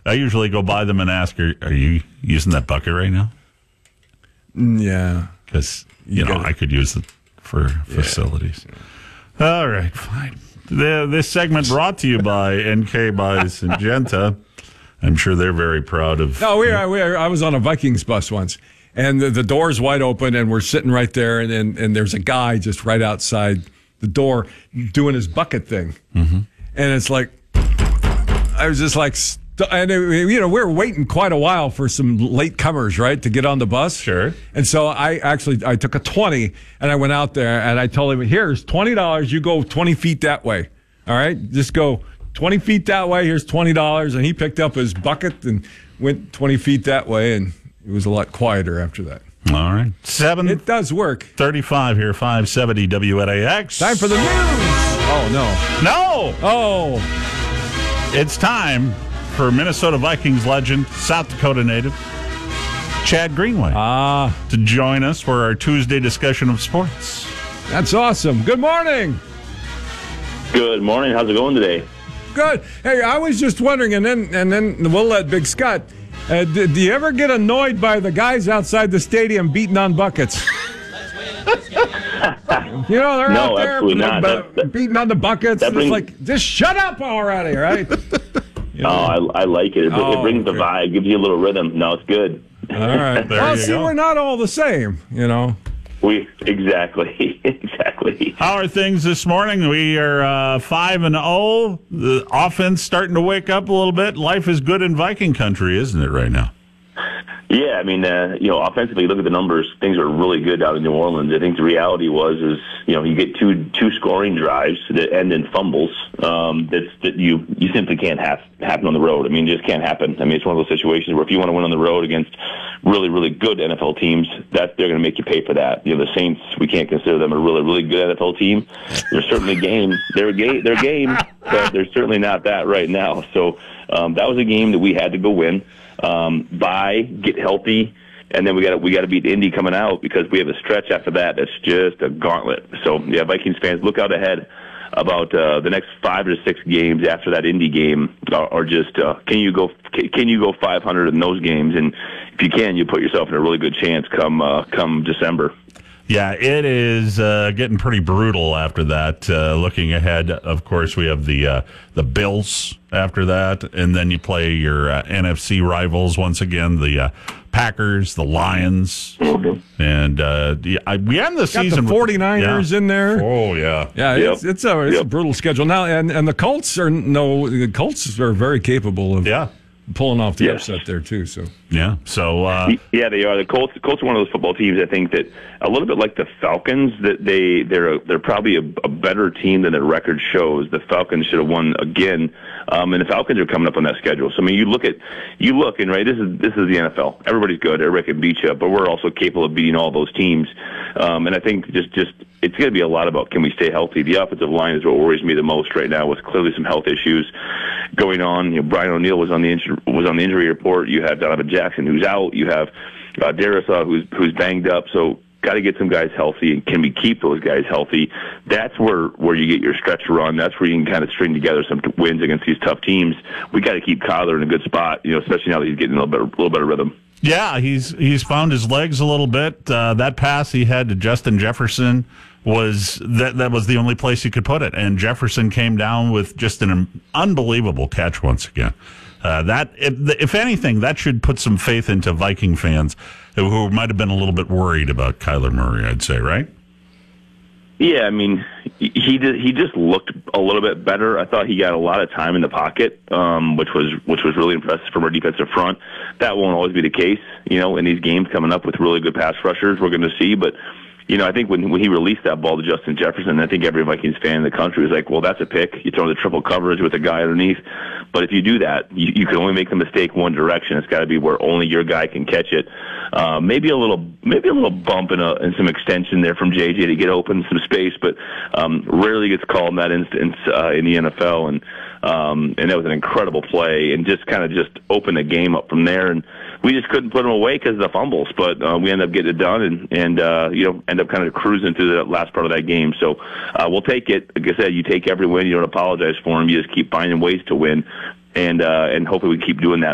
I usually go by them and ask, are you using that bucket right now? Yeah. Because, I could use it for facilities. Yeah. All right, fine. This segment brought to you by NK by Syngenta. I'm sure they're very proud of... No, I was on a Vikings bus once, and the door's wide open, and we're sitting right there, and there's a guy just right outside the door doing his bucket thing. Mm-hmm. And it's like, I was just like... And we were waiting quite a while for some late comers, right, to get on the bus. Sure. And so I took a 20 and I went out there and I told him, here's $20. You go 20 feet that way. All right, just go 20 feet that way. Here's $20. And he picked up his bucket and went 20 feet that way. And it was a lot quieter after that. All right. It does work. 35 here, 570 WNAX. Time for the news. Oh, no. Oh. It's time for Minnesota Vikings legend, South Dakota native, Chad Greenway, to join us for our Tuesday discussion of sports. That's awesome. Good morning. Good morning. How's it going today? Good. Hey, I was just wondering, and then we'll let Big Scott. Do you ever get annoyed by the guys outside the stadium beating on buckets? They're out there beating on the buckets. And it's like, just shut up already, right? I like it. It brings the vibe, gives you a little rhythm. No, it's good. All right. We're not all the same, Exactly. How are things this morning? We are 5-0. The offense starting to wake up a little bit. Life is good in Viking country, isn't it, right now? Yeah, I mean, offensively, look at the numbers. Things are really good out in New Orleans. I think the reality is you get two scoring drives that end in fumbles. That you simply can't happen on the road. I mean, it just can't happen. I mean, it's one of those situations where if you want to win on the road against really, really good NFL teams, they're going to make you pay for that. The Saints, we can't consider them a really, really good NFL team. They're certainly game. They're game, but they're certainly not that right now. So that was a game that we had to go win. Get healthy, and then we got to beat Indy coming out because we have a stretch after that that's just a gauntlet. So yeah, Vikings fans, look out ahead about the next 5 to 6 games after that Indy game are just can you go 500 in those games, and if you can, you put yourself in a really good chance come December. Yeah, it is getting pretty brutal after that. Looking ahead, of course, we have the Bills after that, and then you play your NFC rivals once again, the Packers, the Lions, and we end the season with the 49ers in there. Oh yeah, it's a brutal schedule now, and the Colts are very capable of pulling off the upset there too. So they are. The Colts are one of those football teams. I think that a little bit like the Falcons, that they're probably a better team than their record shows. The Falcons should have won again, and the Falcons are coming up on that schedule. So I mean, you look, and right, this is the NFL. Everybody's good. Everybody can beat you, but we're also capable of beating all those teams. And I think just it's going to be a lot about can we stay healthy. The offensive line is what worries me the most right now, with clearly some health issues going on. Brian O'Neill was on the injury report. You have Donovan Jackson who's out. You have Darisaw who's banged up. So got to get some guys healthy. And can we keep those guys healthy? That's where you get your stretch run. That's where you can kind of string together some wins against these tough teams. We got to keep Kyler in a good spot, especially now that he's getting a little better rhythm. Yeah, he's found his legs a little bit. That pass he had to Justin Jefferson was the only place he could put it, and Jefferson came down with just an unbelievable catch once again. If anything, that should put some faith into Viking fans who might have been a little bit worried about Kyler Murray, I'd say, right? Yeah, I mean, he just looked a little bit better. I thought he got a lot of time in the pocket, which was really impressive from our defensive front. That won't always be the case, in these games coming up with really good pass rushers we're going to see, but I think when he released that ball to Justin Jefferson, I think every Vikings fan in the country was like, well, that's a pick. You throw the triple coverage with a guy underneath. But if you do that, you can only make the mistake one direction. It's got to be where only your guy can catch it. Maybe a little bump and some extension there from JJ to get open some space, but rarely gets called in that instance in the NFL. And that was an incredible play, and just opened the game up from there. And we just couldn't put them away because of the fumbles, but we ended up getting it done and end up kind of cruising through the last part of that game. So we'll take it. Like I said, you take every win. You don't apologize for them. You just keep finding ways to win, and hopefully we keep doing that.